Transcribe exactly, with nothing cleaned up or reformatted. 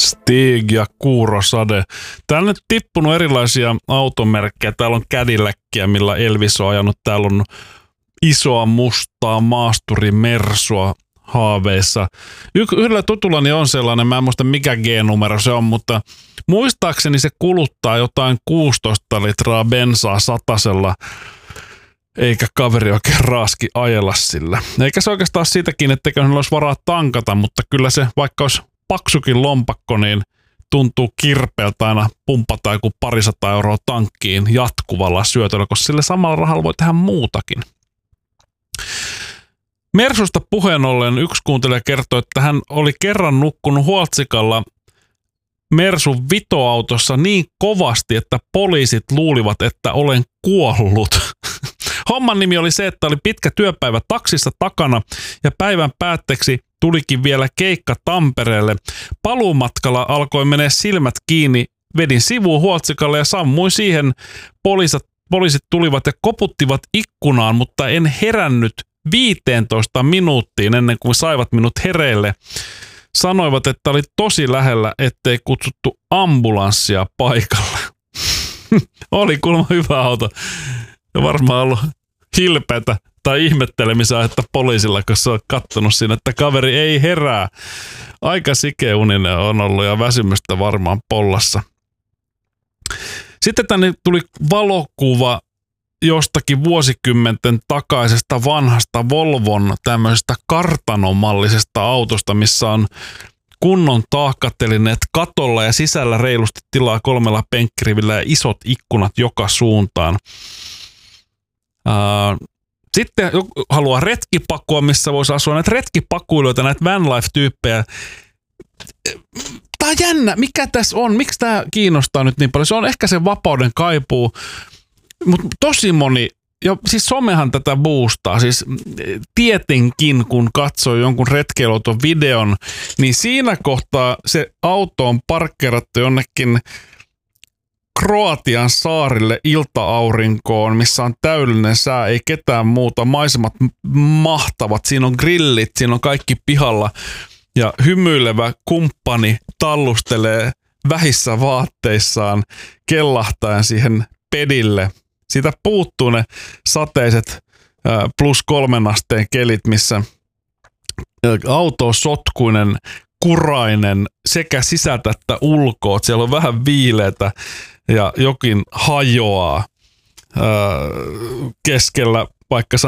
Stig ja Kuurosade. Täällä on nyt tippunut erilaisia automerkkejä. Täällä on Cadillackia, millä Elvis on ajanut. Täällä on isoa mustaa maasturi Mersua haaveissa. Y- yhdellä tutullani on sellainen, mä en muista mikä G-numero se on, mutta muistaakseni se kuluttaa jotain kuusitoista litraa bensaa satasella, eikä kaveri oikein raaski ajella sillä. Eikä se oikeastaan siitäkin, etteikö hänellä olisi varaa tankata, mutta kyllä se, vaikka olisi paksukin lompakko, niin tuntuu kirpeältä aina pumpata joku parisata euroa tankkiin jatkuvalla syötöllä, koska sillä samalla rahalla voi tehdä muutakin. Mersusta puheen ollen yksi kuuntelija kertoi, että hän oli kerran nukkunut Huoltsikalla Mersun vitoautossa niin kovasti, että poliisit luulivat, että olen kuollut. Homman nimi oli se, että oli pitkä työpäivä taksissa takana ja päivän päätteeksi tulikin vielä keikka Tampereelle. Paluumatkalla alkoi menee silmät kiinni, vedin sivuun Huoltsikalle ja sammuin siihen. Poliisit, poliisit tulivat ja koputtivat ikkunaan, mutta en herännyt viisitoista minuuttiin ennen kuin saivat minut hereille. Sanoivat, että oli tosi lähellä, ettei kutsuttu ambulanssia paikalle. Oli kuulemma hyvä auto. Ja varmaan ollut hilpeätä tai ihmettelemisen aihetta poliisilla, kun se on kattonut siinä, että kaveri ei herää. Aika sikeuninen on ollut ja väsymystä varmaan pollassa. Sitten tänne tuli valokuva jostakin vuosikymmenten takaisesta vanhasta Volvon tämmöisestä kartanomallisesta autosta, missä on kunnon taakkatelineet katolla ja sisällä reilusti tilaa kolmella penkkirivillä ja isot ikkunat joka suuntaan. Sitten haluaa retkipakua, missä voisi asua näitä retkipakuilijoita, näitä vanlife-tyyppejä. Tämä on jännä. Mikä tässä on? Miksi tämä kiinnostaa nyt niin paljon? Se on ehkä se vapauden kaipuu, mutta tosi moni, ja siis somehan tätä boostaa, siis tietenkin kun katsoo jonkun retkeiluauton videon, niin siinä kohtaa se auto on parkkeerattu jonnekin Kroatian saarille ilta-aurinkoon, missä on täydellinen sää, ei ketään muuta, maisemat mahtavat, siinä on grillit, siinä on kaikki pihalla ja hymyilevä kumppani tallustelee vähissä vaatteissaan kellahtaen siihen pedille. Siitä puuttuu ne sateiset plus kolmen asteen kelit, missä auto on sotkuinen, kurainen sekä sisältä että ulkoa. Siellä on vähän viileätä ja jokin hajoaa keskellä vaikka